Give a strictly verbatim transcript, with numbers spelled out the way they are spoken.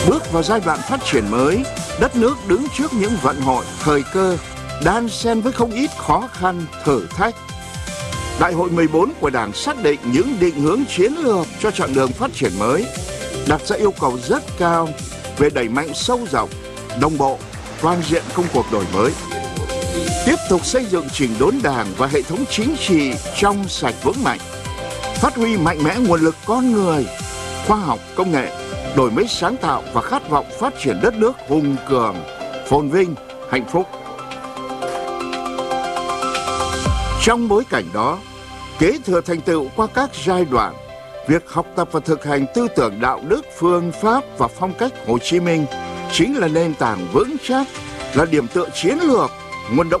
Bước vào giai đoạn phát triển mới, đất nước đứng trước những vận hội, thời cơ, đan xen với không ít khó khăn, thử thách. Đại hội mười bốn của Đảng xác định những định hướng chiến lược cho chặng đường phát triển mới, đặt ra yêu cầu rất cao về đẩy mạnh sâu rộng, đồng bộ, toàn diện công cuộc đổi mới. Tiếp tục xây dựng chỉnh đốn Đảng và hệ thống chính trị trong sạch vững mạnh, phát huy mạnh mẽ nguồn lực con người, khoa học, công nghệ, đổi mới sáng tạo và khát vọng phát triển đất nước hùng cường, phồn vinh, hạnh phúc. Trong bối cảnh đó, kế thừa thành tựu qua các giai đoạn, việc học tập và thực hành tư tưởng đạo đức, phương pháp và phong cách Hồ Chí Minh chính là nền tảng vững chắc, là điểm tựa chiến lược, nguồn động